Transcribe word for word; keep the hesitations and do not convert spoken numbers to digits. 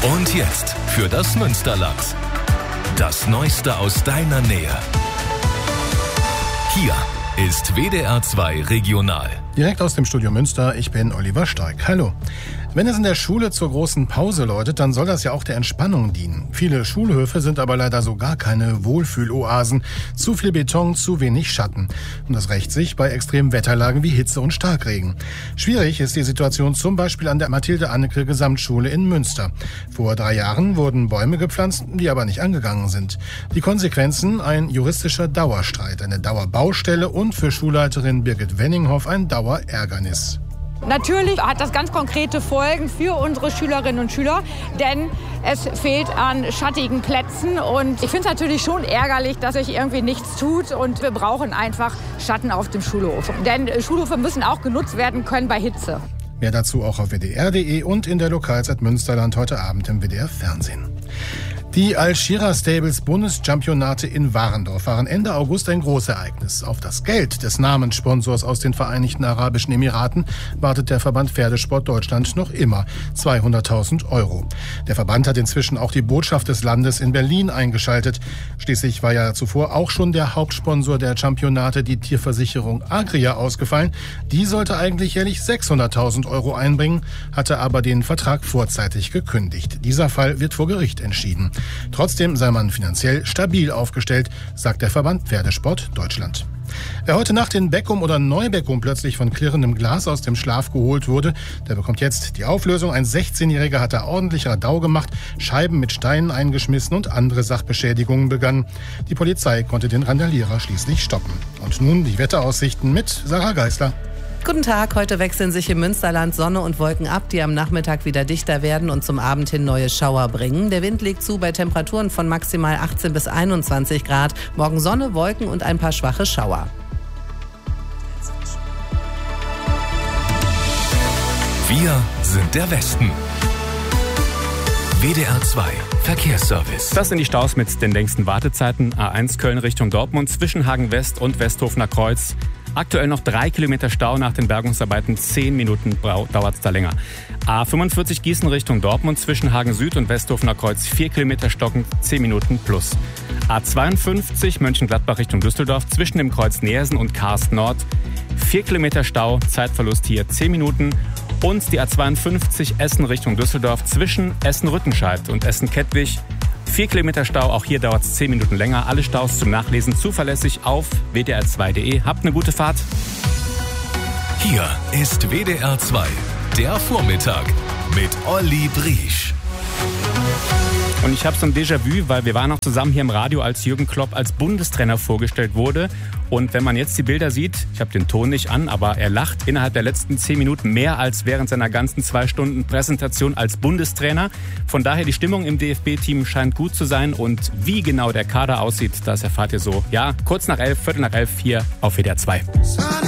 Und jetzt für das Münsterland. Das Neueste aus deiner Nähe. Hier ist W D R zwei Regional. Direkt aus dem Studio Münster, ich bin Oliver Steig. Hallo. Wenn es in der Schule zur großen Pause läutet, dann soll das ja auch der Entspannung dienen. Viele Schulhöfe sind aber leider so gar keine Wohlfühloasen. Zu viel Beton, zu wenig Schatten. Und das rächt sich bei extremen Wetterlagen wie Hitze und Starkregen. Schwierig ist die Situation zum Beispiel an der Mathilde-Anneke-Gesamtschule in Münster. Vor drei Jahren wurden Bäume gepflanzt, die aber nicht angegangen sind. Die Konsequenzen: ein juristischer Dauerstreit, eine Dauerbaustelle und für Schulleiterin Birgit Wenninghoff ein Dauerärgernis. Natürlich hat das ganz konkrete Folgen für unsere Schülerinnen und Schüler, denn es fehlt an schattigen Plätzen. Und ich finde es natürlich schon ärgerlich, dass sich irgendwie nichts tut. Und wir brauchen einfach Schatten auf dem Schulhof. Denn Schulhöfe müssen auch genutzt werden können bei Hitze. Mehr dazu auch auf w d r punkt d e und in der Lokalzeit Münsterland heute Abend im W D R Fernsehen. Die Al-Shira Stables Bundeschampionate in Warendorf waren Ende August ein Großereignis. Auf das Geld des Namenssponsors aus den Vereinigten Arabischen Emiraten wartet der Verband Pferdesport Deutschland noch immer. zweihunderttausend Euro. Der Verband hat inzwischen auch die Botschaft des Landes in Berlin eingeschaltet. Schließlich war ja zuvor auch schon der Hauptsponsor der Championate, die Tierversicherung Agria, ausgefallen. Die sollte eigentlich jährlich sechshunderttausend Euro einbringen, hatte aber den Vertrag vorzeitig gekündigt. Dieser Fall wird vor Gericht entschieden. Trotzdem sei man finanziell stabil aufgestellt, sagt der Verband Pferdesport Deutschland. Wer heute Nacht in Beckum oder Neubeckum plötzlich von klirrendem Glas aus dem Schlaf geholt wurde, der bekommt jetzt die Auflösung. Ein sechzehnjähriger hat da ordentlich Radau gemacht, Scheiben mit Steinen eingeschmissen und andere Sachbeschädigungen begangen. Die Polizei konnte den Randalierer schließlich stoppen. Und nun die Wetteraussichten mit Sarah Geisler. Guten Tag, heute wechseln sich im Münsterland Sonne und Wolken ab, die am Nachmittag wieder dichter werden und zum Abend hin neue Schauer bringen. Der Wind legt zu bei Temperaturen von maximal achtzehn bis einundzwanzig Grad. Morgen Sonne, Wolken und ein paar schwache Schauer. Wir sind der Westen. W D R zwei Verkehrsservice. Das sind die Staus mit den längsten Wartezeiten. A eins Köln Richtung Dortmund zwischen Hagen West und Westhofener Kreuz. Aktuell noch drei Kilometer Stau nach den Bergungsarbeiten. Zehn Minuten dauert es da länger. A fünfundvierzig Gießen Richtung Dortmund zwischen Hagen Süd und Westhofener Kreuz. Vier Kilometer stockend, zehn Minuten plus. A zweiundfünfzig Mönchengladbach Richtung Düsseldorf zwischen dem Kreuz Neersen und Karst Nord. Vier Kilometer Stau, Zeitverlust hier zehn Minuten. Und die A zweiundfünfzig Essen Richtung Düsseldorf zwischen Essen-Rüttenscheid und Essen-Kettwig. Vier Kilometer Stau, auch hier dauert es zehn Minuten länger. Alle Staus zum Nachlesen zuverlässig auf w d r zwei punkt d e. Habt eine gute Fahrt. Hier ist W D R zwei, der Vormittag mit Olli Briesch. Und ich habe so ein Déjà-vu, weil wir waren auch zusammen hier im Radio, als Jürgen Klopp als Bundestrainer vorgestellt wurde. Und wenn man jetzt die Bilder sieht, ich habe den Ton nicht an, aber er lacht innerhalb der letzten zehn Minuten mehr als während seiner ganzen zwei Stunden Präsentation als Bundestrainer. Von daher, die Stimmung im D F B-Team scheint gut zu sein. Und wie genau der Kader aussieht, das erfahrt ihr so, ja, kurz nach elf, Viertel nach elf hier auf W D R zwei.